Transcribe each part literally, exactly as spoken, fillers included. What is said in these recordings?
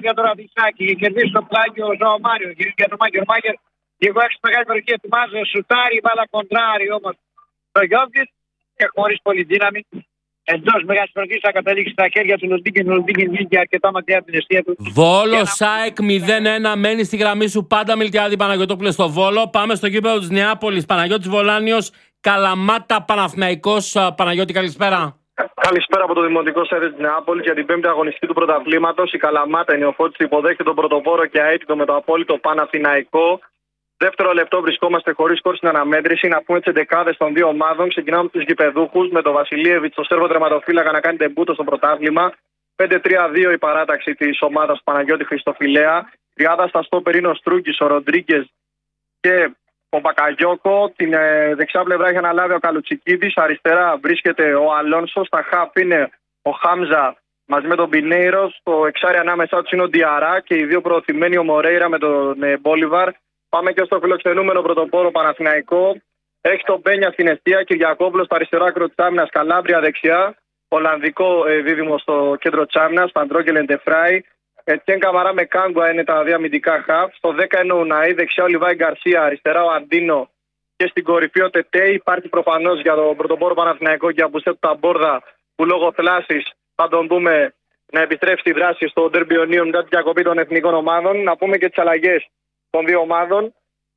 για τον Ραδισάκη, είχε κερδίσει το πλάγιο ο Ζωομάριο, για τον Μάγκερ Μάγκερ. Και εγώ έξω μεγάλη περιοχή ετοιμάζω, σουτάρει, μπάλα κοντράρει όμως το Γιώβιτς και χωρίς πολύ δύναμη. Εντός μεγάλης περιοχής θα καταλήξει στα χέρια του Λοντίγκεν. Ο Λοντίγκεν βγήκε αρκετά μακριά από την αιστεία του. Βόλο ΣΑΕΚ μηδέν ένα, μένει στη γραμμή σου πάντα Μιλτιάδη Παναγιωτόπουλε στο Βόλο. Πάμε στο γήπεδο της Νεάπολης. Παναγιώτης Βολάνιος, Καλαμάτα Παναθηναϊκός. Παναγιώτη, καλησπέρα. Καλησπέρα από το Δημοτικό Στάδιο της Νεάπολης για την πέμπτη αγωνιστική του πρωταθλήματος. Η Καλαμάτα, η νεοφώτιστη, υποδέχεται τον πρωτοπόρο και αίτητο με το απόλυτο Παναθηναϊκό. Δεύτερο λεπτό βρισκόμαστε χωρίς σκορ στην αναμέτρηση. Να πούμε τις εντεκάδες των δύο ομάδων. Ξεκινάμε με τους γηπεδούχους με τον Βασιλίεβιτς, τον Σέρβο τερματοφύλακα, να κάνει τεμπούτο στο πρωτάθλημα. πέντε τρία δύο η παράταξη της ομάδας του Παναγιώτη Χριστοφιλέα. Τριάδα στα στόπερ είναι ο Στρούγκης, ο Ροντρίγκες και ο Μπακαγιώκο. Την ε, δεξιά πλευρά έχει αναλάβει ο Καλουτσικίδης. Αριστερά βρίσκεται ο Αλόνσο. Στα χαφ είναι ο Χάμζα μαζί με τον Πινέιρο. Στο εξάρι ανάμεσά του είναι ο Ντιαρά και οι δύο προωθημένοι, ο Μορέιρα με τον ε, Μπόλιβαρ. Πάμε και στο φιλοξενούμενο πρωτοπόρο Παναθηναϊκό. Έχει τον Μπένια στην αιστεία, Κυριακόπουλο στο αριστερό άκρο της άμυνας, Καλάμπρια δεξιά. Ολλανδικό ε, δίδυμο στο κέντρο της άμυνας, Παντρόγκελ Εντεφράι. Ετιέν Καμαρά με Κάγκουα είναι τα δύο αμυντικά χαφ. Στο δέκα είναι ο Ουναή, δεξιά ο Λιβάη Γκαρσία, αριστερά ο Αντίνο και στην κορυφή ο Τετέι. Υπάρχει προφανώς για τον πρωτοπόρο Παναθηναϊκό και απουσία του Ταμπόρδα, που λόγω θλάσσης θα τον δούμε να επιστρέψει στη δράση στο Ντέρμπι Ονίων μετά την διακοπή των εθνικών ομάδων. Να πούμε και τις αλλαγές των δύο ομάδων.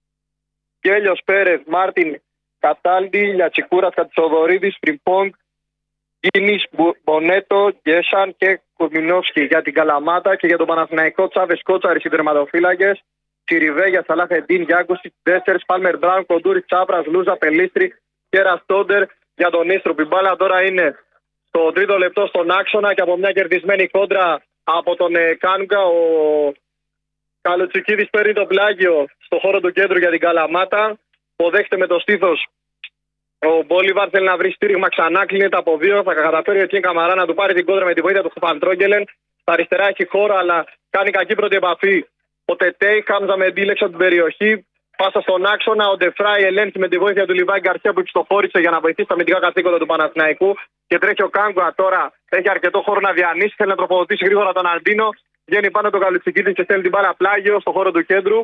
Κέλιος Πέρεθ, Μάρτιν Κατάλντι, Λιατσικούρας Κατσοδωρίδης, Φριμπόγκ, Κίνης, Μπονέτο, Γκέσαν και Κουρμινόφσκι για την Καλαμάτα. Και για τον Παναθηναϊκό, Τσάβες Κότσαρης οι τερματοφύλακες, Τσιριβέγια, Σαλάχ Εντίν, Γιάκουσιτ, Ντέσσερς, Πάλμερ Μπράουν, Κοντούρι, Τσάπρας, Λούζα, Πελίστρη και Ραστόντερ για τον Ίστροπ. Η μπάλα τώρα είναι στο τρίτο λεπτό στον άξονα και από μια κερδισμένη κόντρα από τον ε, Κάνγκα. Ο Καλουτσικίδης παίρνει το πλάγιο στο χώρο του κέντρου για την Καλαμάτα. Αποδέχεται με το στήθος ο Μπόλιβαρ. Θέλει να βρει στήριγμα ξανά. Κλείνεται από δύο. Θα καταφέρει ο Ετιέν Καμαρά να του πάρει την κόντρα με τη βοήθεια του Παντρόγκελεν. Στα αριστερά έχει χώρο, αλλά κάνει κακή πρώτη επαφή ο Τετέι. Χάμζα με ντύλεξα από την περιοχή. Πάσα στον άξονα. Ο Ντεφράι ελέγχει με τη βοήθεια του Λιβάη Γκαρσία που επιστοχώρησε για να βοηθήσει τα αμυντικά καθήκοντα του Παναθηναϊκού. Και τρέχει ο Κάγκουα τώρα. Έχει αρκετό χώρο να διανύσει. Θέλει να τροφοδοτήσει γρήγορα τον Αντίνο. Βγαίνει πάνω το Καλουτσικίδη και στέλνει την μπάλα πλάγιο στο χώρο του κέντρου.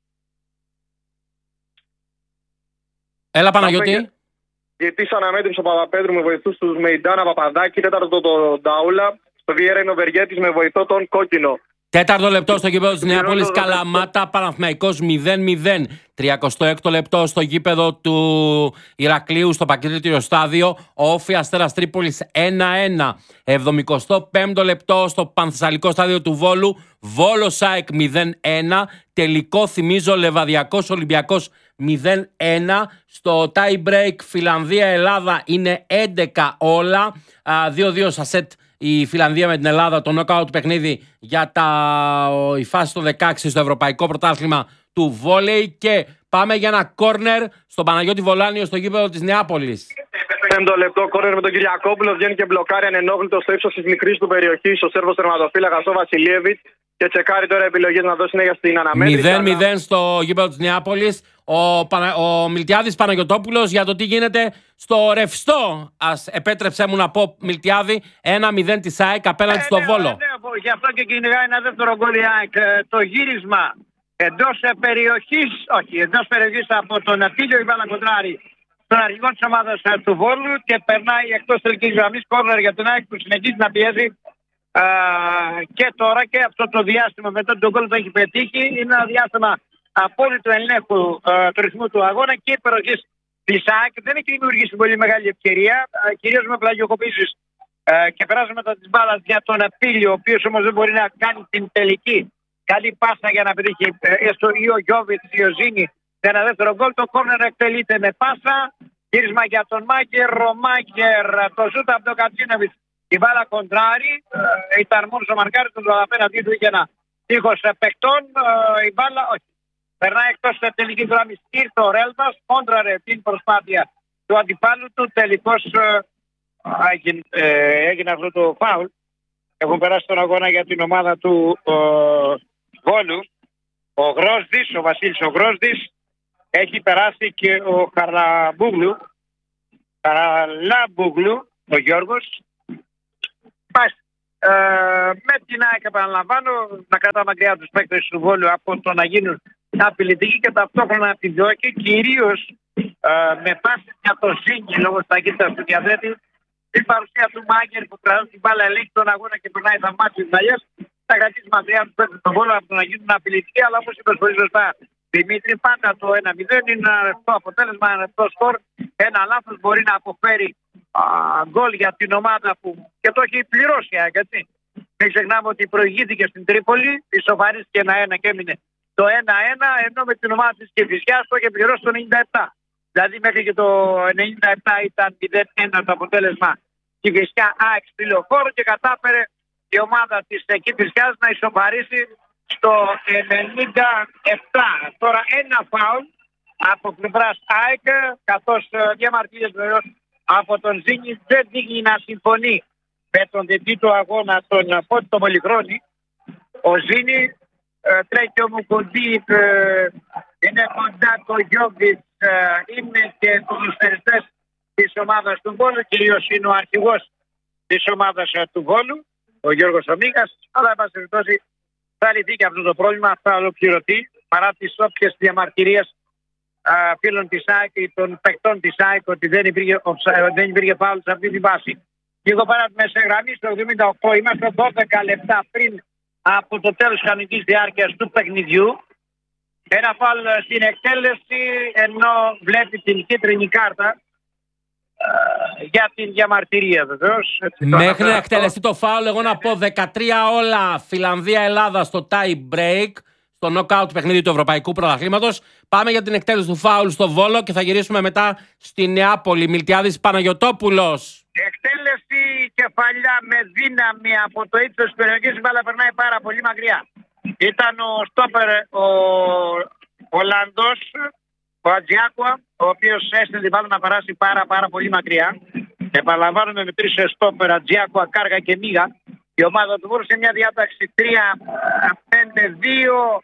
Έλα Παναγιώτη. Γιατί αναμέτρησε ο Παπαπέτρου με βοηθούς του Μεϊντάνα Παπαδάκη. Τέταρτο τον Νταούλα. Στο Βιέρα είναι ο Βεργέτης με βοηθό τον Κόκκινο. Τέταρτο λεπτό στο γήπεδο της Νεάπολης, Καλαμάτα Παναθηναϊκός μηδέν μηδέν. τριακοστό έκτο λεπτό στο γήπεδο του Ηρακλείου στο Πακρίτηριο Στάδιο, Όφη Αστέρας Τρίπολης ένα ένα. εβδομηκοστό πέμπτο λεπτό στο Πανθεσσαλικό Στάδιο του Βόλου, Βόλο ΣΑΕΚ μηδέν ένα. Τελικό θυμίζω Λεβαδιακός Ολυμπιακός μηδέν ένα. Στο tie break Φιλανδία-Ελλάδα είναι έντεκα όλα. δύο δύο στα σετ η Φιλανδία με την Ελλάδα, το knockout παιχνίδι για τα, η φάση των δεκαέξι στο Ευρωπαϊκό Πρωτάθλημα του Βόλεϊ. Και πάμε για ένα κόρνερ στον Παναγιώτη Βολάνιο στο γήπεδο της Νεάπολης. Πέμπτο λεπτό, κόρνερ με τον Κυριακόπουλο. Βγαίνει και μπλοκάρει ανενόχλητο στο ύψος της μικρής του περιοχής ο Σέρβος τερματοφύλακας ο Βασιλίεβιτς. Και τσεκάρει τώρα επιλογές να δώσει συνέχεια στην αναμέτρηση. μηδέν μηδέν στο γήπεδο της Νεάπολης. Ο, Πανα... ο Μιλτιάδης Παναγιωτόπουλος για το τι γίνεται στο ρευστό. Ας επέτρεψέ μου να πω, Μιλτιάδη, ένα μηδέν της ΑΕΚ απέναντι στο ναι, Βόλο. Ναι, ναι, γι' αυτό και κυνηγάει ένα δεύτερο γκολ η ΑΕΚ. Το γύρισμα εντός περιοχής, όχι, εντός περιοχής από τον Ατήλιο η μπάλα κοντράρει στον αρχηγό της ομάδας του Βόλου και περνάει εκτός τελικής γραμμής, κόρνερ για τον ΑΕΚ που συνεχίζει να πιέζει. Uh, και τώρα και αυτό το διάστημα μετά τον γκολ που έχει πετύχει είναι ένα διάστημα απόλυτου ελέγχου uh, του ρυθμού του αγώνα και η περιοχή της ΑΕΚ δεν έχει δημιουργήσει πολύ μεγάλη ευκαιρία, uh, κυρίως με πλαγιοκοπήσεις uh, και περάσματα της μπάλας για τον Απίλιο, ο οποίος όμως δεν μπορεί να κάνει την τελική καλή πάσα για να πετύχει uh, έστω ή ο Γιώβιτς ή ο Ζήνη σε ένα δεύτερο γκολ. Το κόρνερ εκτελείται με πάσα, γύρισμα για τον Μάγκερ, ο Μάγκερ το ζούτα από τον Κατσίνοβιτς. Η μπάλα κοντράρει, ε, ήταν μόνο ο μαρκάρι του, απέναντί του είχε ένα τείχος παικτών. Ε, η μπάλα, όχι. Περνάει εκτός της τελικής γραμμής. Ήρθε ο Ρέλβας, κόντραρε την προσπάθεια του αντιπάλου του. Τελικώς ε, έγινε, ε, έγινε αυτό το φάουλ. Έχουν περάσει τον αγώνα για την ομάδα του ε, Βόλου. Ο Γρόσδης, ο Βασίλης ο Γρόσδης, έχει περάσει και ο Χαραμπούγλου. Χαραλάμπούγλου, ο Γιώργος. Ε, με την ΑΕΚ, επαναλαμβάνω, να κρατά μακριά τους παίκτες του Βόλου από το να γίνουν απειλητικοί και ταυτόχρονα από την Δόκη, κυρίως ε, με πάση για το Ζήνη λόγω της ταχύτητας του διαδέτη, την παρουσία του Μάγκερ που κρατά την μπάλα, ελέγχει τον αγώνα και περνάει τα μάτια της Βαλιάς, θα κρατήσει μακριά τους παίκτες του Βόλου από το να γίνουν απειλητικοί, αλλά όπως είπες πολύ σωστά, Δημήτρη, πάντα το ένα μηδέν είναι ένα ρευστό αποτέλεσμα, ένα ρευστό σκορ. Ένα λάθος μπορεί να αποφέρει α, γκολ για την ομάδα που και το έχει πληρώσει, έτσι. Μην ξεχνάμε ότι προηγήθηκε στην Τρίπολη, ισοφαρίστηκε ένα ένα και έμεινε το ένα ένα, ενώ με την ομάδα της Κηφισιάς το είχε πληρώσει το ενενήντα επτά. Δηλαδή μέχρι και το ενενήντα επτά ήταν μηδέν ένα το αποτέλεσμα Κηφισιά ΑΕΚ στη Λεωφόρο και κατάφερε η ομάδα της Κηφισιάς να ισοφαρίσει στο ενενήντα επτά. Τώρα ένα φάουλ από πλευράς ΑΕΚ, καθώς διαμαρτύρες βεβαίως από τον Ζήνη δεν δείχνει να συμφωνεί με τον διετή του αγώνα τον Φώτη τον Πολυχρόνη. Ο Ζήνη ε, τρέχει ο Μουκουντή, ε, είναι κοντά το Γιόβιτς, ε, είναι και ποδοσφαιριστές της ομάδας του Βόλου, κυρίως είναι ο αρχηγός της ομάδας ε, του Βόλου, ο Γιώργος Ομίγας, αλλά εν πάση περιπτώσει θα λυθεί και αυτό το πρόβλημα, θα ολοκληρωθεί παρά τις όποιες διαμαρτυρίες φίλων της ΑΕΚ ή των παικτών της ΑΕΚ ότι δεν υπήρχε, δεν υπήρχε φάουλ σε αυτή τη βάση. Λίγο παρά τη μέση γραμμή στο εβδομήντα οκτώ, είμαστε δώδεκα λεπτά πριν από το τέλος της κανονικής διάρκειας του παιχνιδιού. Ένα φάουλ στην εκτέλεση, ενώ βλέπει την κίτρινη κάρτα για την διαμαρτυρία βεβαίως. Μέχρι να εκτελεστεί το φάουλ, εγώ να πω δεκατρία όλα Φιλανδία-Ελλάδα στο tie break, στο knockout παιχνίδι του Ευρωπαϊκού Πρωταθλήματος. Πάμε για την εκτέλεση του φάουλ στο Βόλο και θα γυρίσουμε μετά στη Νεάπολη. Μιλτιάδης Παναγιωτόπουλος. Εκτέλεση κεφαλιά με δύναμη από το ύψος της περιοχής, η μπάλα περνάει πάρα πολύ μακριά. Ήταν ο στόπερ ο Ολλανδός, ο Ατζιάκουα, ο οποίος έστειλε την μπάλα να περάσει πάρα πάρα πολύ μακριά. Επαναλαμβάνουμε με τρεις στόπερ, Ατζιάκουα, Κάργα και Μίγα. Η ομάδα του Βόλου σε μια διάταξη τρία πέντε δύο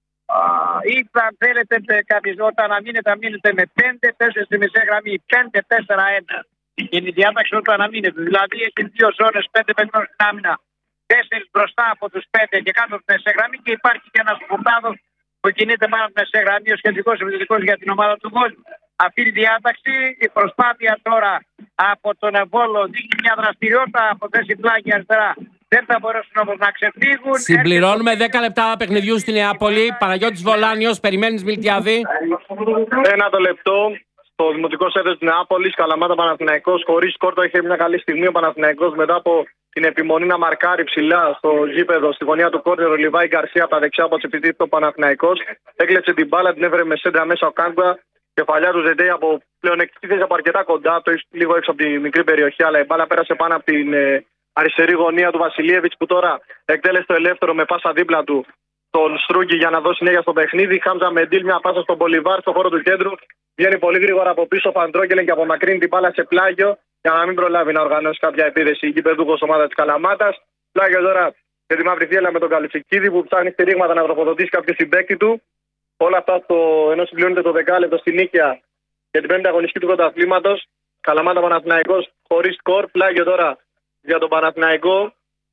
ή αν θέλετε κάποιες, όταν αμήνετε, αμήνετε με πέντε τέσσερα στη μεσαία γραμμή, πέντε τέσσερα ένα. Είναι η διάταξη όταν αμήνετε. Δηλαδή έχει δύο ζώνες, πέντε παιδιών στην άμυνα, τέσσερις μπροστά από τους πέντε και κάτω από τη μεσαία γραμμή και υπάρχει και ένας Φουρτάδος που κινείται πάνω από τη μεσαία γραμμή ως κεντρικός επιθετικός για την ομάδα του Βόλου. Αυτή τη διάταξη, η προσπάθεια τώρα από τον Βόλο δείχνει μια δραστηριότητα από θέση πλάγι αριστερά. Δεν θα μπορέσουν όμως να ξεφύγουν. Συμπληρώνουμε δέκα λεπτά παιχνιδιού στη Νεάπολη. Παναγιώτης Βολάνιος, περιμένεις Μιλτιάδη? Ένα το λεπτό στο Δημοτικό Σέντερ της Νεάπολης, Καλαμάτα Παναθηναϊκός. Χωρίς σκόρ, είχε μια καλή στιγμή ο Παναθηναϊκός μετά από την επιμονή να μαρκάρει ψηλά στο γήπεδο, στη γωνία του κόρνερ. Ο Λιβάη Γκαρσία από τα δεξιά από τσιπητή του Παναθηναϊκός. Έκλεψε την μπάλα, την έβρε με σέντρα μέσα ο Κάγκουα. Κεφαλιά του Ζεντέι από πλεονεκτική θέση από αρκετά κοντά, το λίγο έξω από τη μικρή περιοχή, αλλά η μπάλα πέρασε πάνω από την ε, αριστερή γωνία του Βασιλίεβιτς που τώρα εκτέλεσε το ελεύθερο με πάσα δίπλα του τον Στρούγκη για να δώσει συνέχεια στο παιχνίδι. Χάμζα Μεντήλ, μια πάσα στον Πολυβάρ στο χώρο του κέντρου. Βγαίνει πολύ γρήγορα από πίσω ο Φαντρόγκελεν και απομακρύνει την μπάλα σε πλάγιο για να μην προλάβει να οργανώσει κάποια επίδεση η γηπεδούχος ομάδα της Καλαμάτας. Πλάγιο τώρα για τη Μαύρη Θύελλα με τον Καλουτσικίδη που ψάχνει στηρίγματα να τροφοδοτήσει κάποιο συμπαίκτη του. Όλα αυτά στο, ενώ συμπληρώνεται το δεκάλεπτο στη νίκαια για την πέμπτη αγωνιστική του πρωταθλήματος. Καλαμάτα Παναθηναϊκός χωρίς σκορ. Πλάγιο τώρα για τον Παναθηναϊκό.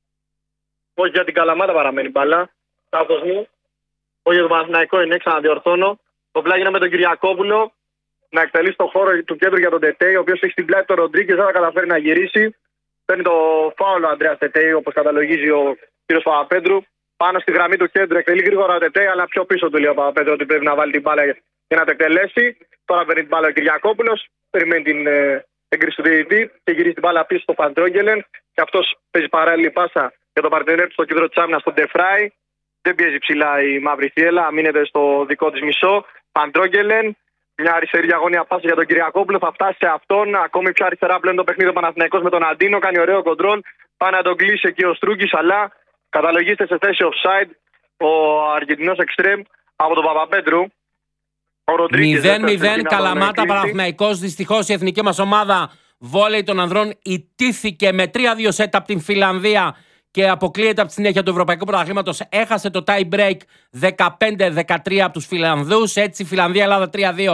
Όχι για την Καλαμάτα παραμένει μπάλα. Λάθος μου. Όχι για τον Παναθηναϊκό είναι, ξαναδιορθώνω. Το πλάγιο είναι με τον Κυριακόπουλο να εκτελεί στο χώρο του κέντρου για τον Τετέι, ο οποίος έχει στην πλάτη τον Ροντρίγκες, δεν θα καταφέρει να γυρίσει. Παίρνει το φάουλο ο Ανδρέας Τετέι, όπως καταλογίζει ο κ. Παπαπέτρου. Πάνω στη γραμμή του κέντρου εκτελεί γρήγορα ο Τετέι, αλλά πιο πίσω του λέει ο Παπαπέτρου ότι πρέπει να βάλει την μπάλα για να το εκτελέσει. Τώρα παίρνει την μπάλα ο Κυριακόπουλος, περιμένει την ε, έγκριση του διαιτητή και γυρίζει την μπάλα πίσω στο Φαντρόγκελεν. Και αυτός παίζει παράλληλη πάσα για τον παρτενέρ του στο κέντρο της άμυνας, στον Ντεφράι. Δεν πιέζει ψηλά η Μαύρη Θύελλα, μείνεται στο δικό της μισό. Φαντρόγκελεν, μια αριστερή διαγώνια πάσα για τον Κυριακόπουλο, θα φτάσει σε αυτόν. Ακόμη πιο αριστερά πλέον το παιχνίδι ο Παναθηναϊκός με τον Αντίνο, κάνει ωραίο κοντρόλ. Πάει να τον κλείσει εκεί ο Στρούγκης, αλλά καταλογίστε σε θέση offside ο Αργεντινός εξτρέμ από τον Παπαπέτρου. μηδέν μηδέν Καλαμάτα Παναθηναϊκός. Δυστυχώς η εθνική μας ομάδα βόλεϊ των ανδρών ιτήθηκε με τρία δύο σετ από την Φιλανδία και αποκλείεται από τη συνέχεια του Ευρωπαϊκού Πρωταθλήματος. Έχασε το tie break δεκαπέντε δεκατρία από τους Φιλανδούς. Έτσι Φιλανδία-Ελλάδα τρία δύο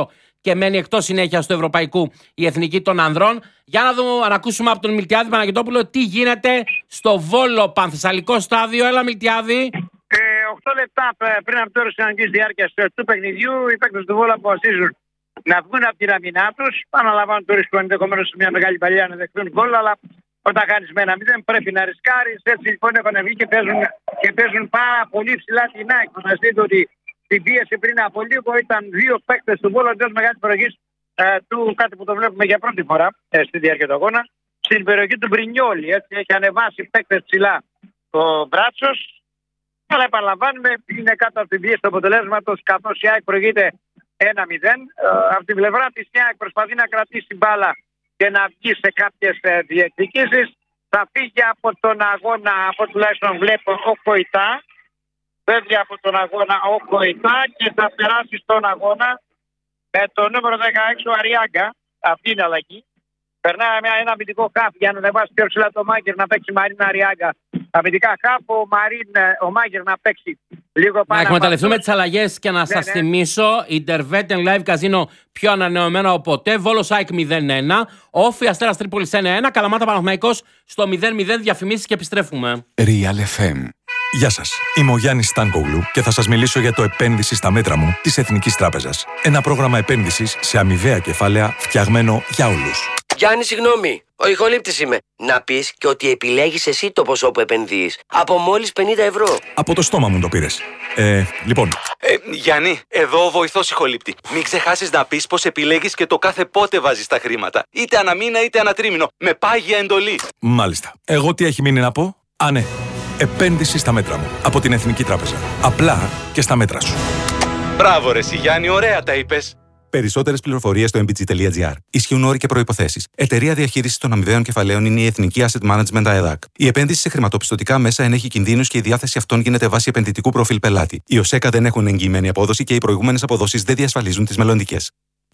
και μένει εκτός συνέχεια στο Ευρωπαϊκού η Εθνική των Ανδρών. Για να δούμε, να ακούσουμε από τον Μιλτιάδη Παναγιωτόπουλο τι γίνεται στο Βόλο Πανθεσσαλικό στάδιο. Έλα, Μιλτιάδη. Ε, οκτώ λεπτά πριν από τώρα συναντική διάρκεια του παιχνιδιού, οι παίκτες του Βόλου αποφασίζουν να βγουν από την αμυνά τους. Παναλαμβάνουν το ρίσκο ενδεχομένως σε μια μεγάλη παλιά να δεχτούν γκολ, αλλά όταν κάνεις με ένα μηδέν πρέπει να ρισκάρεις. Έτσι λοιπόν έχουν βγει και παίζουν, και παίζουν πάρα πολύ ψηλά την ΑΕΚ. Να δείτε ότι την πίεση πριν από λίγο ήταν δύο παίκτες του Βόλου εντός μεγάλης περιοχής ε, του, κάτι που το βλέπουμε για πρώτη φορά ε, στη διάρκεια του αγώνα, στην περιοχή του Μπρινιόλη. Έτσι έχει ανεβάσει παίκτες ψηλά ο Μπράτσος. Αλλά επαναλαμβάνουμε, είναι κάτω από την πίεση του αποτελέσματος, καθώς η ΑΕΚ προηγείται ένα μηδέν. Ε, από την πλευρά της η ΑΕΚ προσπαθεί να κρατήσει μπάλα και να βγει σε κάποιες ε, διεκδικήσεις. Θα φύγει από τον αγώνα, από τουλάχιστον βλέπω, ο Κοϊτά. Φεύγει από τον αγώνα ο Κοϊτά και θα περάσει στον αγώνα με το νούμερο δεκαέξι ο Αριάγκα. Αυτή είναι αλλαγή. Περνάει με ένα αμυντικό χαφ για να ανεβάσει πιο ψηλά το Μάγκερ να παίξει Μαρίν Αριάγκα. Αμυντικά χαφ, ο, Μαρίν, ο Μάγκερ να παίξει λίγο πάνω. Να εκμεταλλευτούμε τις αλλαγές και να ναι, σας ναι. θυμίσω: Intervetten Live Casino πιο ανανεωμένο από ποτέ. Βόλος ΑΕΚ μηδέν ένα. Όφη Αστέρας Τρίπολης ένα ένα. Καλαμάτα Παναθηναϊκός στο μηδέν μηδέν. Διαφημίσεις και επιστρέφουμε. Real εφ εμ. Γεια σας, είμαι ο Γιάννης Στάνκογλου και θα σας μιλήσω για το επένδυση στα μέτρα μου της Εθνικής Τράπεζας. Ένα πρόγραμμα επένδυσης σε αμοιβαία κεφάλαια φτιαγμένο για όλους. Γιάννη, συγγνώμη, ο ηχολήπτης είμαι. Να πεις και ότι επιλέγεις εσύ το ποσό που επενδύεις. Από μόλις πενήντα ευρώ. Από το στόμα μου το πήρες. Ε, λοιπόν. Ε, Γιάννη, εδώ ο βοηθός ηχολήπτη. Μην ξεχάσεις να πεις πως επιλέγεις και το κάθε πότε βάζεις τα χρήματα. Είτε αναμήνα είτε ανατρίμηνο. Με πάγια εντολή. Μάλιστα. Εγώ τι έχει μείνει να πω? Α, ναι. Επένδυση στα μέτρα μου. Από την Εθνική Τράπεζα. Απλά και στα μέτρα σου. Μπράβο ρε εσύ Γιάννη, ωραία τα είπες. Περισσότερες πληροφορίες στο εμ μπι τζι τελεία τζι άρ. Ισχύουν όροι και προϋποθέσεις. Εταιρεία διαχείρισης των αμοιβαίων κεφαλαίων είναι η Εθνική Asset Management ΑΕΔΑΚ. Η επένδυση σε χρηματοπιστωτικά μέσα ενέχει κινδύνους και η διάθεση αυτών γίνεται βάσει επενδυτικού προφίλ πελάτη. Οι ΟΣΕΚΑ δεν έχουν εγγυημένη απόδοση και οι προηγούμενες αποδόσεις δεν διασφαλίζουν τις μελλοντικές.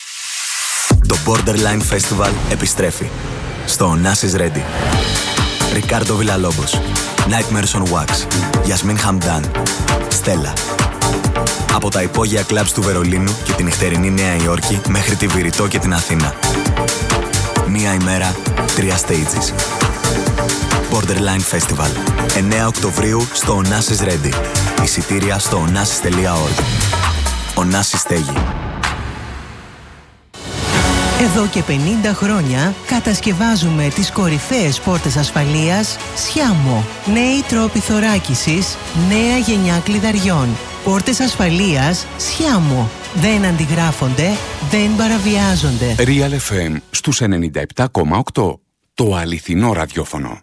Το Borderline Festival επιστρέφει. Στο Onassis Ready. Ρικάρντο Βιλαλόμπος. Nightmares on Wax. Yasmin Hamdan. Στέλλα. Από τα υπόγεια κλαμπς του Βερολίνου και την νυχτερινή Νέα Υόρκη μέχρι τη Βηρητό και την Αθήνα. Μία ημέρα, τρία stages. Borderline Festival. εννέα Οκτωβρίου στο Onassis Ready. Εισιτήρια στο onassis τελεία org. Onassis στέγη. Εδώ και πενήντα χρόνια κατασκευάζουμε τις κορυφαίες πόρτες ασφαλείας Σιάμο. Νέοι τρόποι θωράκισης, νέα γενιά κλειδαριών. Πόρτες ασφαλείας Σιάμο. Δεν αντιγράφονται, δεν παραβιάζονται. Real εφ εμ στους ενενήντα επτά κόμμα οκτώ. Το αληθινό ραδιόφωνο.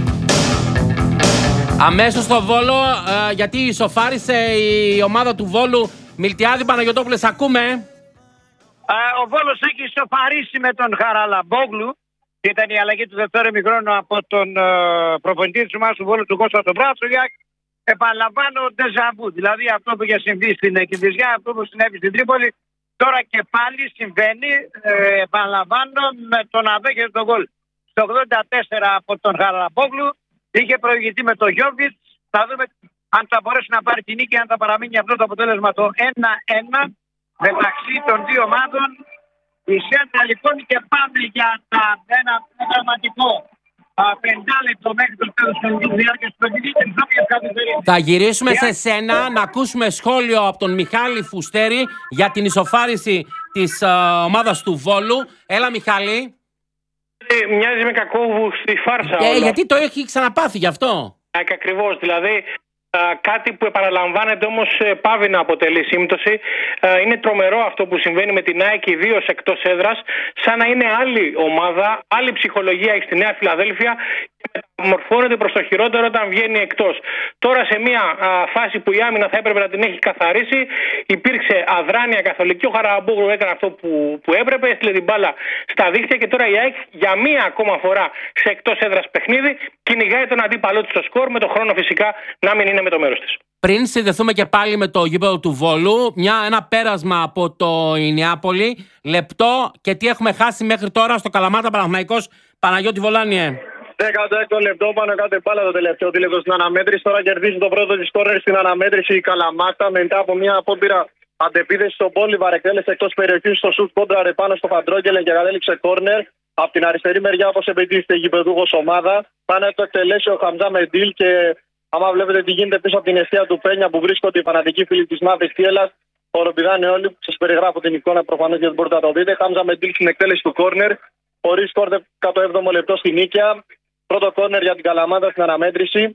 Αμέσως στο Βόλο, ε, γιατί ισοφάρισε η ομάδα του Βόλου. Μιλτιάδη Παναγιωτόπουλε, ακούμε. Ο Βόλος έχει ισοφαρίσει με τον Χαραλαμπόγλου. Ήταν η αλλαγή του δεύτερου ημιχρόνου από τον προπονητή της ομάδας του Βόλου, του Κώστα τον Μπράτσογιάκ. Επαναλαμβάνω ντεζαβού. Δηλαδή αυτό που είχε συμβεί στην Κηφισιά, αυτό που συνέβη στην Τρίπολη, τώρα και πάλι συμβαίνει. Ε, επαναλαμβάνω με τον να δέχεται τον γκολ. Στο ογδόντα τέσσερα από τον Χαραλαμπόγλου. Είχε προηγηθεί με τον Γιόβιτς. Θα δούμε αν θα μπορέσει να πάρει την νίκη, αν θα παραμείνει αυτό το αποτέλεσμα το ένα ένα. Μεταξύ των δύο ομάδων, η Σέντα λοιπόν, και πάμε για τα, ένα δραματικό πεντάλεπτο μέχρι το τέλος της διάρκειας του παιχνιδιού. Θα γυρίσουμε σε σένα να ακούσουμε σχόλιο από τον Μιχάλη Φουστέρη για την ισοφάριση της uh, ομάδας του Βόλου. Έλα Μιχάλη. Ε, μοιάζει με κακόβου στη φάρσα. Ε, γιατί το έχει ξαναπάθει γι' αυτό. Ακριβώς, δηλαδή. Κάτι που επαναλαμβάνεται όμως πάβει να αποτελεί σύμπτωση. Είναι τρομερό αυτό που συμβαίνει με την ΑΕΚ, ιδίως εκτός έδρας, σαν να είναι άλλη ομάδα, άλλη ψυχολογία έχει στη Νέα Φιλαδέλφια και μεταμορφώνεται προς το χειρότερο όταν βγαίνει εκτός. Τώρα σε μια α, φάση που η άμυνα θα έπρεπε να την έχει καθαρίσει, υπήρξε αδράνεια καθολική. Ο Χαραλαμπόγλου έκανε αυτό που, που έπρεπε, έστειλε την μπάλα στα δίχτυα και τώρα η ΑΕΚ για μία ακόμα φορά σε εκτός έδρας παιχνίδι κυνηγάει τον αντίπαλό της στο σκορ, με το χρόνο φυσικά να μην είναι με το μέρος της. Πριν συνδεθούμε και πάλι με το γήπεδο του Βόλου, μια, ένα πέρασμα από το Ινιάπολη, λεπτό, και τι έχουμε χάσει μέχρι τώρα στο Καλαμάτα Παναθηναϊκός. Παναγιώτη Βολάνιε. δέκατο έκτο λεπτό, πάνω κάτω μπάλα το τελευταίο τηλεπτό στην αναμέτρηση. Τώρα κερδίζει το πρώτο της κόρνερ στην αναμέτρηση η Καλαμάτα μετά από μια απόπειρα Αντεπίδεση στον Μπόλιβαρ, εκτέλεσε εκτός περιοχής στο σουτ κόντραρε πάνω στο Φαντρόγκελεν και κατέληξε κόρνερ. Από την αριστερή μεριά, όπως επενδύεται η γηπεδούχος ομάδα, πάνε να το εκτελέσει ο Χαμζά Μεντίλ. Και άμα βλέπετε τι γίνεται πίσω από την αιστεία του Πένια που βρίσκονται οι φανατικοί φίλοι της Μαύρης Θύελλας, χοροπηδάνε όλοι. Σας περιγράφω την εικόνα προφανώς γιατί μπορείτε να το δείτε. Χαμζά Μεντίλ στην εκτέλεση του κόρνερ, χωρίς σκορ εκατό έβδομο λεπτό στην νίκαια. Πρώτο κόρνερ για την Καλαμάτα στην αναμέτρηση.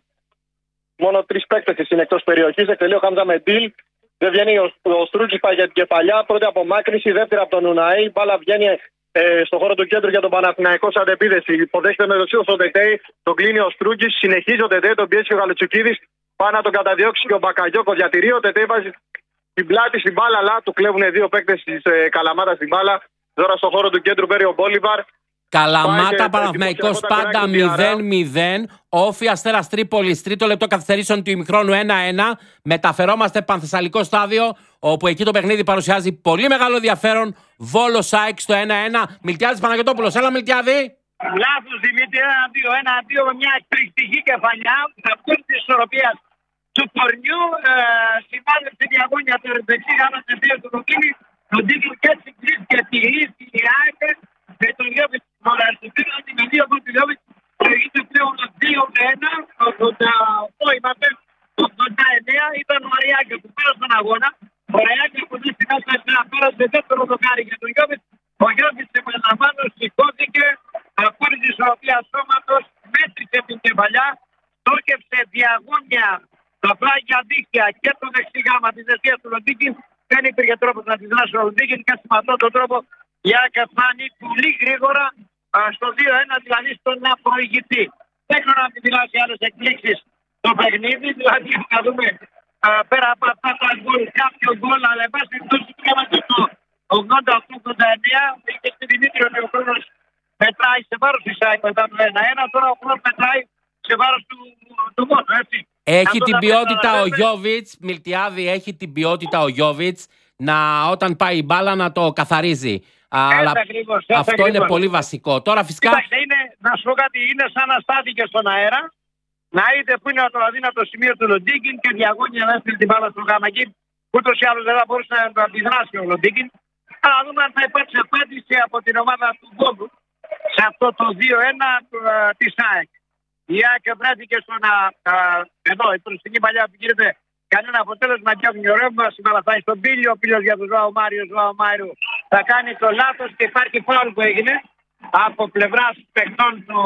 Μόνο τρεις παίκτες είναι εκτός περιοχής. Εκτελεί ο Χαμζά Μεντίλ. Δεν βγαίνει ο, ο Στρούτζης πάει για την κεφαλιά. Πρώτη απομάκρυνση, δεύτερη από τον Ουναή. Μπάλα βγαίνει ε, στο χώρο του κέντρου για τον Παναθηναϊκό σαν αντεπίδεση. Υποδέχεται με το σύντομο στον Τετέι. Τον κλείνει ο Στρούτζης. Συνεχίζει ο Τετέι. Τον πιέσει ο Γαλουτσουκίδης. Πάει να τον καταδιώξει και ο Μπακαγιώκο διατηρεί. Ο Τετέι βάζει την πλάτη στην μπάλα. Αλλά του κλέβουν δύο παίκτες της ε, Καλαμάτα στην μπάλα. Τώρα στο χώρο του κέντρου παίρνει ο Μπόλιβαρ. Καλαμάτα Παναθηναϊκός πάντα μηδέν μηδέν. Όφη Αστέρας Τρίπολης, τρίτο λεπτό καθυστερήσεων του ημιχρόνου ένα ένα. Μεταφερόμαστε Πανθεσσαλικό στάδιο, όπου εκεί το παιχνίδι παρουσιάζει πολύ μεγάλο ενδιαφέρον. Βόλος ΑΕΚ στο ένα ένα. Μιλτιάδης Παναγιωτόπουλος, έλα Μιλτιάδη. Λάθος Δημήτρη, ένα δύο ένα δύο με μια εκπληκτική κεφαλιά. Αυτό της ισορροπίας του κορνιού ε, σημάδεψε τη διαγώνια του δεξί γάμα τεσσία του Λοντίνη. Λοντίνη και έτσι κλείστηκε τη λύση η ΑΕΚ. Με τον Λιώβιτ Μοραστηπίνο, την δύο από τον Λιώβιτ προηγείται πλέον δύο με ένα, ογδόντα οκτώ είμαστε, ογδόντα εννέα ήταν ο Αριάκια που πέρασε τον αγώνα. Ο Αριάκια που δεν συνάντησε να πέρασε δεύτερο δοκάρι για τον Λιώβιτ. Ο Λιώβιτ επαναλαμβάνω σηκώθηκε, χωρίς ισορροπία σώματος, μέτρησε την κεφαλιά, στόχευσε διαγώνια τα πλάγια δίχτυα και το δεξί γάμα της δεξιάς του Λοντίκη. Δεν υπήρχε τρόπος να τη δράσει ο Λοντίκη και με αυτόν τον τρόπο η ΑΕΚ φτάνει πολύ γρήγορα α, στο δύο ένα, δηλαδή στον να προηγηθεί. Δεν ξέρω να μην μιλάσει άλλες εκπλήξεις στο παιχνίδι, δηλαδή να δούμε α, πέρα από αυτά τα γκολ, κάποιο γκολ, αλλά εν πάση περιπτώσει πήγαμε και το ογδόντα οκτώ ογδόντα εννέα, και στη Δημήτρη ότι ο χρόνος μετράει σε βάρος της ΑΕΚ μετά το ένα ένα, τώρα ο χρόνος μετράει σε βάρος του, του μόνο, έτσι. Έχει την ποιότητα ο Γιώβιτς, Μιλτιάδη, έχει την ποιότητα ο Γιώβιτς να όταν πάει η μπάλα να το καθαρίζει. Αλλά ακριβώς, αυτό ακριβώς. είναι πολύ βασικό. Τώρα φυσικά. Κοιτάξτε, είναι, να σου πω κάτι, είναι σαν να στάθηκε στον αέρα, να είδε που είναι το αδύνατο σημείο του Λοντίκιν και διαγώνια να έστειλε την μπάλα στο γάμα εκεί. Ούτως ή άλλως δεν θα μπορούσε να το αντιδράσει ο Λοντίκιν. Αλλά δούμε αν θα υπάρξει απάντηση από την ομάδα του Γκόγκου σε αυτό το δύο ένα της ΑΕΚ. Η ΑΕΚ βρέθηκε στο να. Εδώ, η προστινή παλιά που γίνεται. Κανένα αποτέλεσμα και ογνωρεύμα. Σήμερα θα είναι στον Πίλιο. Ο Πίλιος για τον Ζωάο Μάριο. Ο Ζωάο Μάριο θα κάνει το λάθος και υπάρχει φάουλ που έγινε από πλευράς παιχτών του,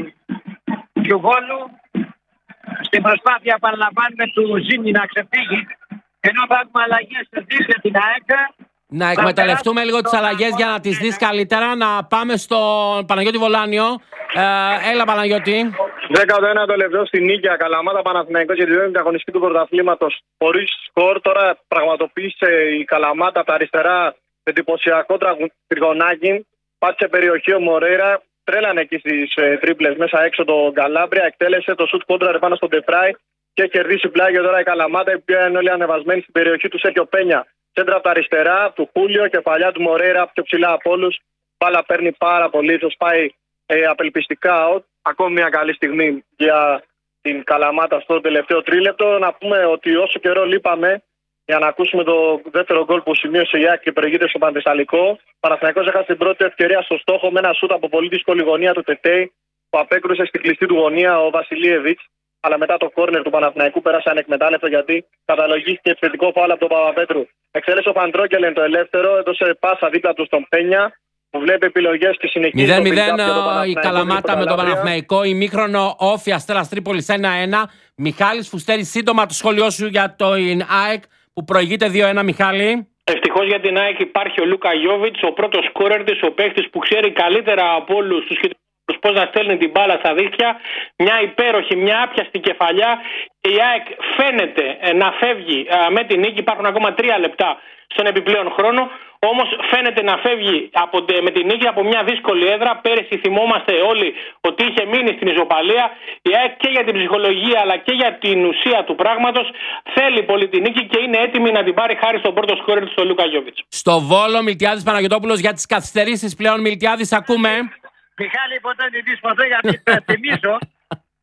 του Βόλου. Στην προσπάθεια, παραλαμβάνουμε, του Ζήνη να ξεφύγει. Ενώ θα έχουμε αλλαγές σε δύο για την ΑΕΚ. Να εκμεταλλευτούμε λίγο τις αλλαγές για να τις δεις καλύτερα. Να πάμε στον Παναγιώτη Βολάνιο. Ε, έλα Παναγιώτη. δέκατο ένατο λεπτό στην νίκαια Καλαμάτα Παναθηναϊκός για τη δεύτερη αγωνιστική του πρωταθλήματος χωρίς σκορ. Τώρα πραγματοποίησε η Καλαμάτα από τα αριστερά εντυπωσιακό τριγωνάκι. Πάτησε περιοχή ο Μορέιρα. Τρέλανε εκεί στις ε, τρίπλες μέσα έξω τον Καλάμπρια. Εκτέλεσε το σουτ κόντρα πάνω στον Τεφράι και κερδίσει πλάγιο τώρα η Καλαμάτα, η οποία είναι όλοι ανεβασμένοι στην περιοχή του Σέρκιο Πένια. Σέντρα από τα αριστερά του Χούλιο, κεφαλιά του Μορέιρα πιο ψηλά από όλους. Μπάλα παίρνει πάρα πολύ, ίσως πάει ε, απελπιστικά out. Ακόμη μια καλή στιγμή για την Καλαμάτα στο τελευταίο τρίλεπτο. Να πούμε ότι όσο καιρό λείπαμε για να ακούσουμε το δεύτερο γκολ που σημείωσε η ΑΕΚ και προηγείται στο Πανθεσσαλικό, ο Παναθηναϊκός έχασε την πρώτη ευκαιρία στο στόχο με ένα σούτ από πολύ δύσκολη γωνία του Τετέι που απέκρουσε στην κλειστή του γωνία ο Βασιλίεβιτς. Αλλά μετά το κόρνερ του Παναθηναϊκού πέρασε ανεκμετάλλευτο γιατί καταλογίστηκε επιθετικό φάουλ από τον Παπαπέτρου. Εξέλεξε ο Παντρόκελεν το ελεύθερο, έδωσε πάσα δίπλα του στον Πένια που βλέπει επιλογές και συνεχίζει. μηδέν μηδέν η Καλαμάτα με τον Παναθηναϊκό. Ημίχρονο Όφη Αστέρας Τρίπολης ένα ένα. Μιχάλης Φουστέρη, σύντομα το σχόλιο σου για το ΑΕΚ που προηγείται δύο ένα, Μιχάλη. Ευτυχώς για την ΑΕΚ υπάρχει ο Λούκα Γιώβιτς, ο πρώτος σκόρερ της, ο παίκτης που ξέρει καλύτερα από όλους τους πώς να στέλνει την μπάλα στα δίχτυα. Μια υπέροχη, μια άπιαστη κεφαλιά. Η ΑΕΚ φαίνεται να φεύγει με την νίκη. Υπάρχουν ακόμα τρία λεπτά στον επιπλέον χρόνο. Όμως φαίνεται να φεύγει από, με την νίκη από μια δύσκολη έδρα. Πέρυσι θυμόμαστε όλοι ότι είχε μείνει στην ισοπαλία. Η ΑΕΚ και για την ψυχολογία αλλά και για την ουσία του πράγματος θέλει πολύ την νίκη και είναι έτοιμη να την πάρει χάρη στον πρώτο σκόρερ του, στον Λούκα Γιώβιτς. Στο Βόλο, Μιλτιάδης Παναγιωτόπουλος για τις καθυστερήσεις πλέον. Μιλτιάδης, ακούμε. Μιχάλη, ποτέ δεν δεις ποτέ, γιατί θα θυμίσω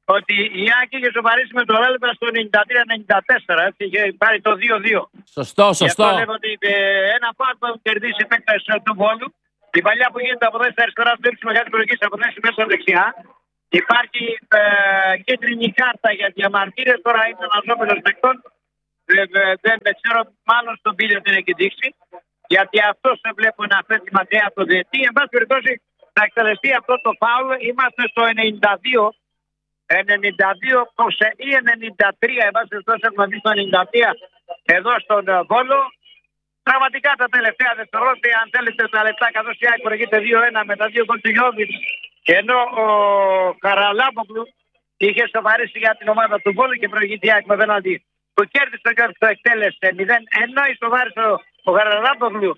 ότι η Άκη είχε σοβαρήσει με το Λέλβρα στο ενενήντα τρία ενενήντα τέσσερα. Έτσι, είχε πάρει το δύο δύο. Σωστό, σωστό. Γι' αυτό λέγω ότι ε, ένα πάρκο έχουν κερδίσει οι παίκτες του Βόλου. Η παλιά που γίνεται από δέση αριστερά, βλέπει τη μεγάλη περιοχή από δέση μέσα δεξιά. Υπάρχει ε, κίτρινη κάρτα για διαμαρτύρες. Τώρα είναι ένα ζώμενο παικτών. Ε, ε, δεν ξέρω, μάλλον στον πύλιο δεν έχει δείξει. Γιατί αυτό δεν βλέπω να φέρει μακριά από το διετή. Εν πάση περιπτώσει, θα εκτελεστεί αυτό το φάουλ. Είμαστε στο ενενήντα δύο. ενενήντα δύο ή ενενήντα τρία. Εν πάση περιπτώσει, έχουμε δει το ενενήντα τρία εδώ στον Βόλο. Πραγματικά τα τελευταία δευτερόλεπτα, αν θέλετε τα λεπτά, καθώς η Άκη προηγείται δύο ένα με τα δύο γκολ του Γιώβιτ, ενώ ο Χαραλάμπογλου είχε σοβαρήσει για την ομάδα του Βόλου και προηγείται η Άκη με πέναλτι που κέρδισε ο Γιώβιτ, το εκτέλεσε μηδέν ένα, ισοβάρισε ο Χαραλάμπογλου.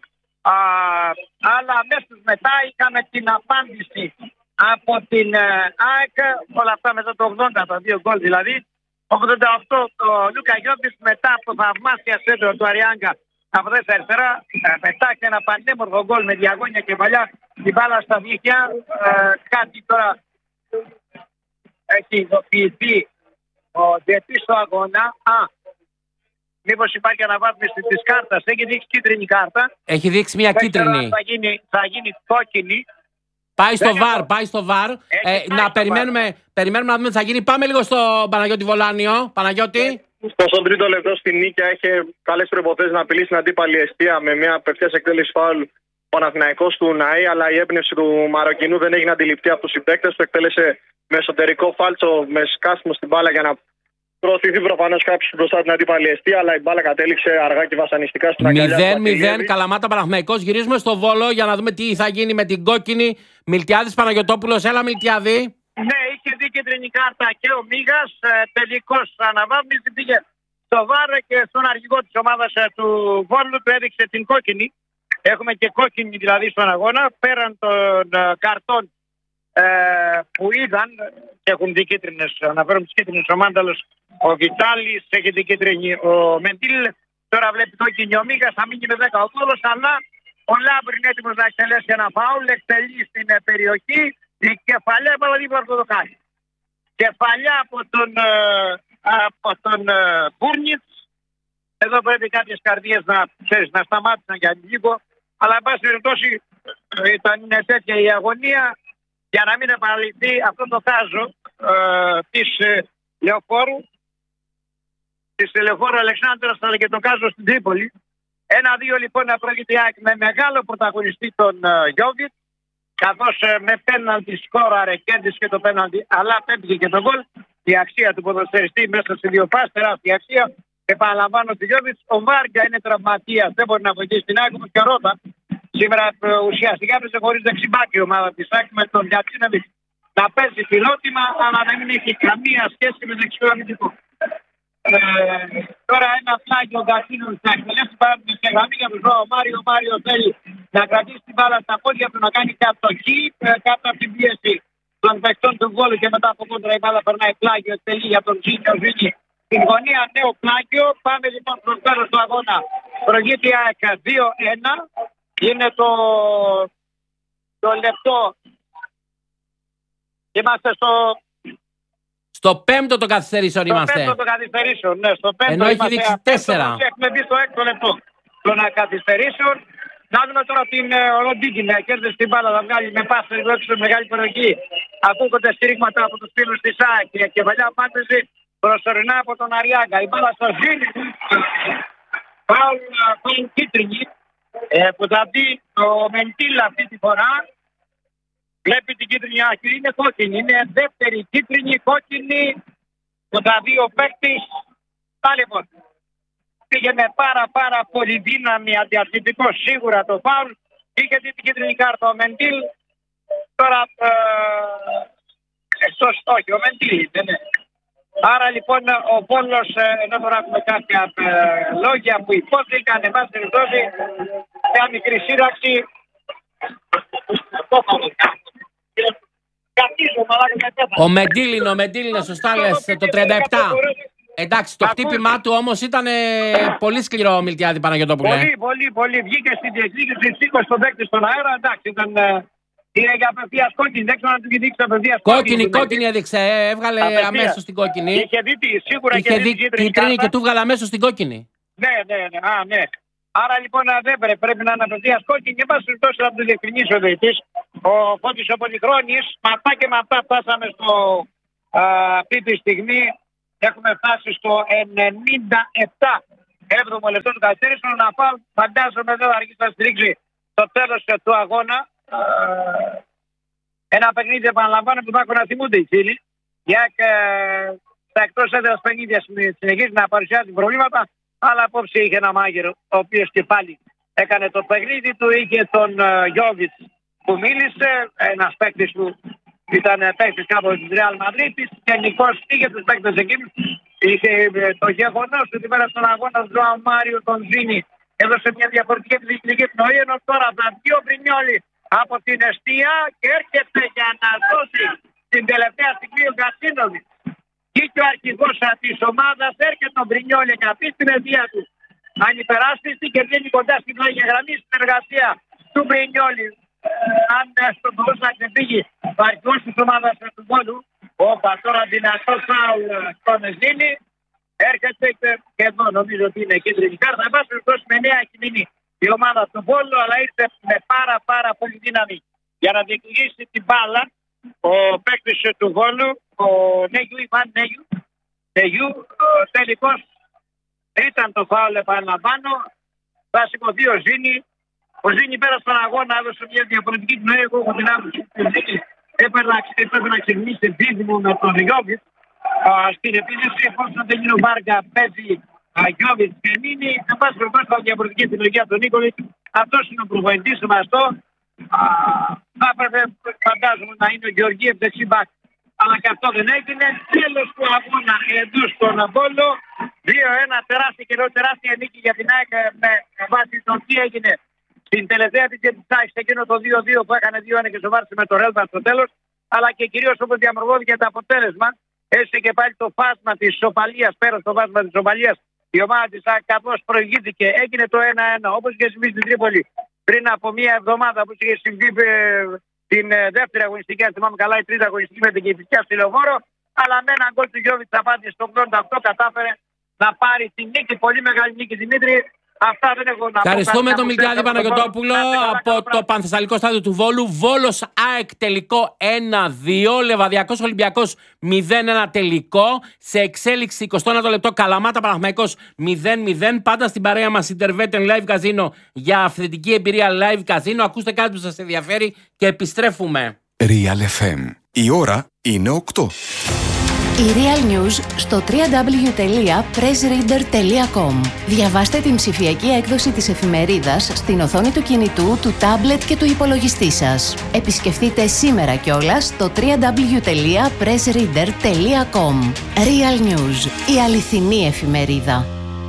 Αλλά αμέσως μετά είχαμε την απάντηση από την ΑΕΚ, όλα αυτά μετά το ογδόντα, τα δύο γκολ δηλαδή. ογδόντα οκτώ το Λούκα Γιώβιτ μετά από θαυμάσια σέντρο του Αριάγκα. Από δέση αριστερά, πετάξει ένα πανέμορφο γκολ με διαγώνια και παλιά την μπάλα στα δίχτυα. Ε, κάτι τώρα έχει ειδοποιηθεί ο διετής στο αγώνα. Α, μήπως υπάρχει αναβάθμιση της κάρτας. Έχει δείξει κίτρινη κάρτα. Έχει δείξει μια Δεν κίτρινη. Θα γίνει, θα γίνει κόκκινη. Πάει στο Δεν βαρ, έχω... πάει στο βαρ. Ε, πάει να στο περιμένουμε, περιμένουμε να δούμε τι θα γίνει. Πάμε λίγο στο Παναγιώτη Βολάνιο. Παναγιώτη. Στο τρίτο λεπτό στην Νίκαια είχε καλές προϋποθέσεις να απειλήσει την αντίπαλη εστία με μια απευθείας εκτέλεση φάουλ Παναθηναϊκός του Ναή, αλλά η έμπνευση του Μαροκινού δεν έγινε αντιληπτή από τους συμπαίκτες. Το εκτέλεσε με εσωτερικό φάλτσο, με σκάσιμο στην μπάλα για να προωθηθεί προφανώς κάποιος μπροστά την αντίπαλη εστία, αλλά η μπάλα κατέληξε αργά και βασανιστικά στην αγκαλιά του μηδέν μηδέν Καλαμάτα Παναθηναϊκός. Γυρίζουμε στο Βόλο για να δούμε τι θα γίνει με την κόκκινη. Μιλτιάδης Παναγιωτόπουλος, έλα Μιλτιάδη. Ναι, είχε δει κίτρινη κάρτα και ο Μίγας. Ε, τελικώς αναβάθμιση πήγε στο βάρ και στον αρχηγό της ομάδας ε, του Βόλου του έδειξε την κόκκινη. Έχουμε και κόκκινη δηλαδή στον αγώνα. Πέραν των ε, καρτών ε, που είδαν και έχουν δει κίτρινες, αναφέρομαι τις κίτρινες ο Μάνταλος, ο Βιτάλης, έχει δει κίτρινη ο Μεντήλ. Τώρα βλέπει κόκκινη ο Μίγας, θα μείνει με δέκα ο Βόλος, αλλά ο Λάμπρη είναι έτοιμος να εκτελέσει ένα φάουλ, εκτελεί στην ε, περιοχή. Η κεφαλιά έβαλα δίπλα από το δοκάρι. Κεφαλιά από τον, ε, από τον ε, Μπούρνιτς. Εδώ πρέπει κάποιες καρδιές να, ξέρεις, να σταμάτησαν για λίγο. Αλλά εν πάση περιπτώσει ήταν τέτοια η αγωνία για να μην επαναληφθεί αυτό το κάζο ε, της ε, Λεωφόρου. Της Λεωφόρου Αλεξάνδρας αλλά και το κάζο στην Τρίπολη. Ένα-δύο λοιπόν να πρόκειται με μεγάλο πρωταγωνιστή τον ε, Γιώβιτ. Καθώς ε, με πέναλτι σκόραρε, κέρδισε και το πέναλτι, αλλά πέφτει και το γκολ. Η αξία του ποδοσφαιριστή μέσα σε δύο πας, τεράστια αξία. Επαναλαμβάνω του Γιώβιτς. Ο Βάρκα είναι τραυματίας, δεν μπορεί να βοηθήσει την Άκη, όπως και ο Ρότα. Σήμερα ε, ουσιαστικά έπαιζε χωρίς δεξιμπάκι η ομάδα της Άκη με τον Γιατσίνεβιτ να παίζει φιλότιμα, αλλά δεν έχει καμία σχέση με δεξιό αμυντικό. Ε, τώρα ένα φλάγιο Γκασίνο θα εκτελέσει παράδειγμα σε γραμμή για τον Ζωά Μάριο. Ο Μάριο θέλει να κρατήσει την μπάλα στα πόδια του, να κάνει κατοχή ε, κάτω από την πίεση των παιχτών του Βόλου και μετά από κόντρα η μπάλα περνάει πλάγιο, εκτελεί για τον Ζήνιο Ζήνη. Στην γωνία νέο πλάγιο. Πάμε λοιπόν προς το τέλος του αγώνα. Προηγείται η ΑΕΚ δύο ένα. Είναι το, το λεπτό. Είμαστε στο... Στο πέμπτο των καθυστερήσεων είμαστε. Στο πέμπτο των καθυστερήσεων, ναι. Στο πέμπτο ενώ έχει δείξει τέσσερα. Έχουμε μπει στο έκτο λεπτό των καθυστερήσεων. Να δούμε τώρα την ε, Ροντίκη να κέρδισε την μπάλα, θα βγάλει με πάσα σε μεγάλη περιοχή. Ακούγονται στήριγματα από τους φίλους της ΑΕΚ. Η κεφαλιά πάντηση προσωρινά από τον Αριάγκα. Η μπάλα στο Ζήνη. Πάουν κίτρινη ε, που θα μπει το Μεντήλ αυτή τη φορά. Βλέπει την κίτρινη άκρη, είναι κόκκινη. Είναι δεύτερη κίτρινη, κόκκινη που θα δει ο παίκτης. Πάλι λοιπόν. Πήγε με πάρα πάρα πολύ δύναμη, αντιαθλητικό σίγουρα το φάουλ. Είχε δει την κίτρινη κάρτα ο Μεντήλ. Τώρα ε, εκτός όχι, ο Μεντήλ δεν είναι. Άρα λοιπόν ο Βόλος, ενώ τώρα έχουμε κάποια ε, λόγια που υπόθηκαν, εν πάση περιπτώσει, μια μικρή σύραξη. Ο Μεντήλ, ο Μεντήλ, σωστά λες, το τριάντα επτά. Εντάξει, το χτύπημά του όμως ήταν πολύ σκληρό, Μιλτιάδη Παναγιωτόπουλε. Πολύ, πολύ, πολύ. Βγήκε στην διεκδίκηση, σήκωσε τον παίκτη στον αέρα. Εντάξει, ήταν, Είναι για απευθείας κόκκινη, δεν ξέρω να του δείξει απευθείας κόκκινη. Κόκκινη, κόκκινη έδειξε, έβγαλε αμέσως την κόκκινη. Είχε δει τι, σίγουρα είχε δει κίτρινη κίτρινη και του βγάλε αμέσως την κόκκινη. Ναι, ναι, ναι, α, ναι. Άρα λοιπόν δεν πρέπει, πρέπει να είναι απευθείας κόκκινη και πάση περιπτώσει να του διευκρινίσει ο διαιτητής. Ο Φώτης ο Πολυχρόνης, με αυτά και με αυτά φτάσαμε στο α, αυτή τη στιγμή. Έχουμε φτάσει στο ενενήντα επτά. έβδομο λεπτό του καθυστέρησης. Να πάω, φαντάζομαι δεν θα αργήσει να στηρίξει το τέλος του αγώνα. Α, ένα παιχνίδι, επαναλαμβάνω, που θα έχουν να θυμούνται οι φίλοι. Για και στα εκτός έδρας παιχνίδια συνεχίζει να παρουσιάζει προβλήματα. Αλλά απόψε είχε ένα μάγειρο, ο οποίος και πάλι έκανε το παιχνίδι του. Είχε τον Γιόβιτς που μίλησε, ένας παίκτης που ήταν παίκτης κάπου της Ρεάλ Μαδρίτης. Γενικώ είχε τους παίκτες εκείνους. Είχε το γεγονός ότι πέρα στον αγώνα του Ζωάου Μάριο τον Ζήνη έδωσε μια διαφορετική επιθυμητική πνοή. Ενώ τώρα θα βγει ο Μπρινιόλι από την εστία και έρχεται για να δώσει την τελευταία στιγμή ο Γκατσίνοβιτς. Και ο αρχηγός της ομάδας έρχεται τον Μπρινιόλι και αφήσει την αιτία του ανυπεράσπιστη και βγαίνει κοντά στην πλάγια γραμμή συνεργασία του Μπρινιόλι. Ε, αν στον μπορούσε να ξεφύγει ο αρχηγός της ομάδας του Βόλου, όπα τώρα δυνατό φάουλ στον Ζήνη, έρχεται και, και εδώ νομίζω ότι είναι κίτρινη κάρτα. Εν πάση περιπτώσει με νέα έχει μείνει η ομάδα του Βόλου, αλλά ήρθε με πάρα πάρα πολύ δύναμη για να διεκδικήσει την μπάλα. Ο παίκτης του Βόλου, ο Νέγιου, Ιβάν Νέγιου, Νέγιου, τελικώς ήταν το φάουλ, επαναλαμβάνω. Θα σηκωθεί ο Ζήνη. Ο Ζήνη πέρα στον αγώνα έδωσε μια διαφορετική πνοή. Εγώ έχω την άποψη του Ζήνη. Έπρεπε να ξεκινήσει δίδυμο με τον Γιόβιτς στην επίθεση. Εφόσον δεν είναι ο Μπάρκα, παίζει Γιόβιτς και Νίνη. Εν πάση περιπτώσει, θα διαφορετική επιλογή από τον Νίκολη. Αυτός είναι ο προπονητής του αυτό. Θα έπρεπε, φαντάζομαι, να είναι ο Γεωργίευ δεξιμπάκ. Αλλά και αυτό δεν έγινε. Τέλος του αγώνα εντός στον Βόλο. δύο ένα, τεράστια και λέω τεράστια νίκη για την ΑΕΚ με βάση το τι έγινε στην τελευταία της της εκείνο το δύο δύο που έκανε δύο ένα και σοβάρησε με το Ρέλβα στο τέλος. Αλλά και κυρίως όπως διαμορφώθηκε το αποτέλεσμα. Έστω και πάλι το φάσμα της ισοπαλίας, πέρα στο φάσμα της ισοπαλίας, η ομάδα της ΑΕΚ κάπως προηγήθηκε. Έγινε το ένα ένα όπως είχε συμβεί στην Τρίπολη πριν από μία εβδομάδα που είχε συμβεί την δεύτερη αγωνιστική, αν θυμάμαι καλά, η τρίτη αγωνιστική με την Κηφισιά στη Λεωφόρο. Αλλά με έναν γκολ του Γιόβιτς απάντησε στο ογδόντα οκτώ, κατάφερε να πάρει την νίκη. Πολύ μεγάλη νίκη, Δημήτρη. Αυτά δεν έχω να πω. Ευχαριστούμε τον Μιλτιάδη Παναγιωτόπουλο από το Πανθεσσαλικό Στάδιο του Βόλου. Βόλος ΑΕΚ τελικό ένα δύο. Λεβαδιακός Ολυμπιακός μηδέν ένα τελικό. Σε εξέλιξη εικοστό ένατο λεπτό Καλαμάτα Παναθηναϊκός μηδέν μηδέν. Πάντα στην παρέα μας Interveten Live Casino για αυθεντική εμπειρία Live Casino. Ακούστε κάτι που σας ενδιαφέρει και επιστρέφουμε. Real εφ εμ. Η ώρα είναι οκτώ. Η Real News στο double-u double-u double-u τελεία press reader τελεία com. Διαβάστε την ψηφιακή έκδοση της εφημερίδας στην οθόνη του κινητού, του τάμπλετ και του υπολογιστή σας. Επισκεφτείτε σήμερα κιόλας το double-u double-u double-u τελεία press reader τελεία com. Real News, η αληθινή εφημερίδα.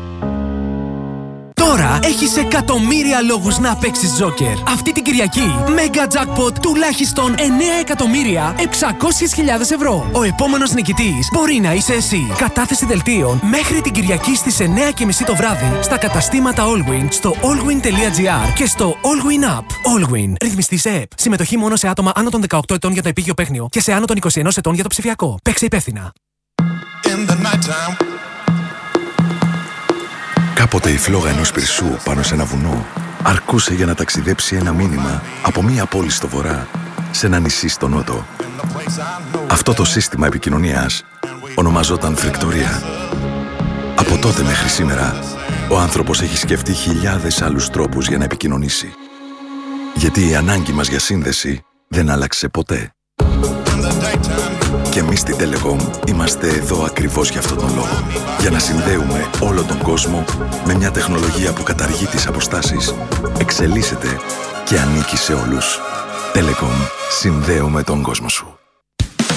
Τώρα έχεις εκατομμύρια λόγους να παίξεις Joker. Αυτή την Κυριακή, Mega Jackpot τουλάχιστον εννέα εκατομμύρια εξακόσιες χιλιάδες ευρώ. Ο επόμενος νικητής μπορεί να είσαι εσύ. Κατάθεση δελτίων μέχρι την Κυριακή στις εννέα και μισή το βράδυ στα καταστήματα Allwyn, στο allwyn τελεία gr και στο Allwyn App. Allwyn. Ρυθμιστή σε ΕΠ. Συμμετοχή μόνο σε άτομα άνω των δεκαοκτώ ετών για το επίγειο παίχνιο και σε άνω των είκοσι ένα ετών για το ψηφιακό. Παίξε υπεύθυνα. Κάποτε η φλόγα ενός πυρσού πάνω σε ένα βουνό αρκούσε για να ταξιδέψει ένα μήνυμα από μία πόλη στο βορρά σε ένα νησί στο νότο. Αυτό το σύστημα επικοινωνίας ονομαζόταν φρικτορία. Από τότε μέχρι σήμερα, ο άνθρωπος έχει σκεφτεί χιλιάδες άλλους τρόπους για να επικοινωνήσει. Γιατί η ανάγκη μας για σύνδεση δεν άλλαξε ποτέ. Και εμείς στη Telecom είμαστε εδώ ακριβώς για αυτόν τον λόγο. Για να συνδέουμε όλο τον κόσμο με μια τεχνολογία που καταργεί τις αποστάσεις, εξελίσσεται και ανήκει σε όλους. Telecom. Συνδέουμε τον κόσμο σου.